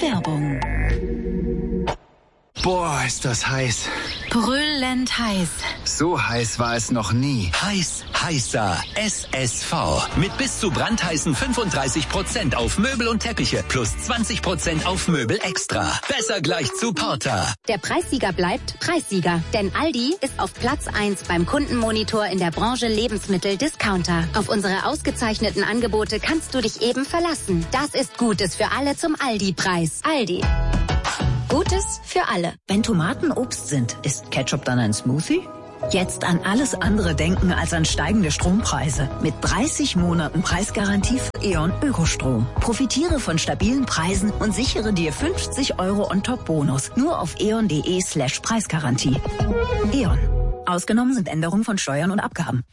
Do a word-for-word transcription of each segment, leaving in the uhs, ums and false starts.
Werbung. Boah, ist das heiß. Brüllend heiß. So heiß war es noch nie. Heiß, heißer. S S V. Mit bis zu brandheißen fünfunddreißig Prozent auf Möbel und Teppiche plus zwanzig Prozent auf Möbel extra. Besser gleich zu Porter. Der Preissieger bleibt Preissieger. Denn Aldi ist auf Platz eins beim Kundenmonitor in der Branche Lebensmittel-Discounter. Auf unsere ausgezeichneten Angebote kannst du dich eben verlassen. Das ist Gutes für alle zum Aldi-Preis. Aldi. Gutes für alle. Wenn Tomaten Obst sind, ist Ketchup dann ein Smoothie? Jetzt an alles andere denken als an steigende Strompreise. Mit dreißig Monaten Preisgarantie für E.ON Ökostrom. Profitiere von stabilen Preisen und sichere dir fünfzig Euro On-Top-Bonus. Nur auf eon.de slash Preisgarantie. E.ON. Ausgenommen sind Änderungen von Steuern und Abgaben.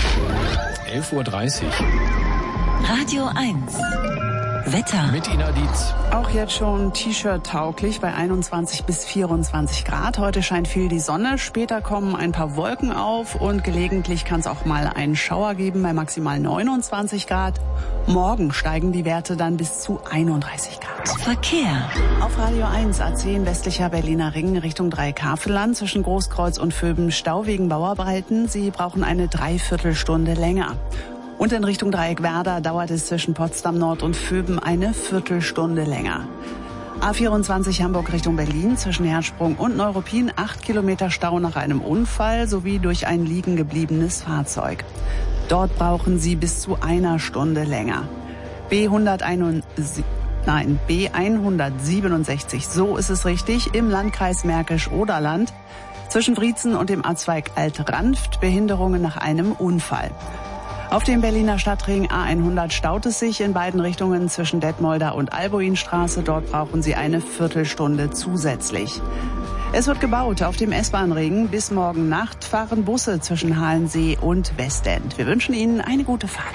elf Uhr dreißig. Radio eins. Wetter. Mit Ina Dietz. Auch jetzt schon T-Shirt tauglich bei einundzwanzig bis vierundzwanzig Grad. Heute scheint viel die Sonne, später kommen ein paar Wolken auf und gelegentlich kann es auch mal einen Schauer geben bei maximal neunundzwanzig Grad. Morgen steigen die Werte dann bis zu einunddreißig Grad. Verkehr. Auf Radio eins A zehn westlicher Berliner Ring Richtung Dreikafelland zwischen Großkreuz und Vöben Stau wegen Bauarbeiten. Sie brauchen eine Dreiviertelstunde länger. Und in Richtung Dreieckwerder dauert es zwischen Potsdam Nord und Vöben eine Viertelstunde länger. A vierundzwanzig Hamburg Richtung Berlin zwischen Herzsprung und Neuruppin acht Kilometer Stau nach einem Unfall sowie durch ein liegen gebliebenes Fahrzeug. Dort brauchen Sie bis zu einer Stunde länger. B hunderteinundsiebzig, nein, B hundertsiebenundsechzig, so ist es richtig, im Landkreis Märkisch-Oderland zwischen Wriezen und dem Abzweig Alt-Ranft Behinderungen nach einem Unfall. Auf dem Berliner Stadtring A hundert staut es sich in beiden Richtungen zwischen Detmolder und Albuinstraße. Dort brauchen Sie eine Viertelstunde zusätzlich. Es wird gebaut auf dem S-Bahn-Ring. Bis morgen Nacht fahren Busse zwischen Halensee und Westend. Wir wünschen Ihnen eine gute Fahrt.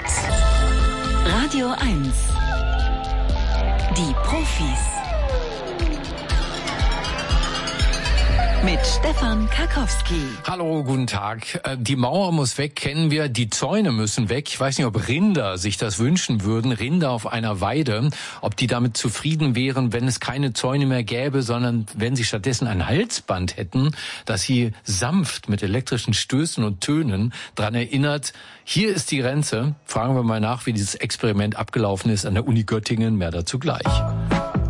Radio eins. Die Profis. Mit Stefan Karkowski. Hallo, guten Tag. Die Mauer muss weg, kennen wir. Die Zäune müssen weg. Ich weiß nicht, ob Rinder sich das wünschen würden. Rinder auf einer Weide. Ob die damit zufrieden wären, wenn es keine Zäune mehr gäbe, sondern wenn sie stattdessen ein Halsband hätten, das sie sanft mit elektrischen Stößen und Tönen dran erinnert. Hier ist die Grenze. Fragen wir mal nach, wie dieses Experiment abgelaufen ist an der Uni Göttingen. Mehr dazu gleich.